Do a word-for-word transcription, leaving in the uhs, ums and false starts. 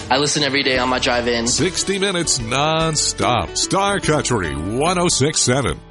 I listen every day on my drive in. sixty minutes non-stop. Star Country one oh six point seven.